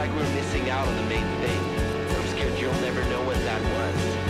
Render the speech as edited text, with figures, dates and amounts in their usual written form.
like we're missing out on the main thing. I'm scared you'll never know what that was.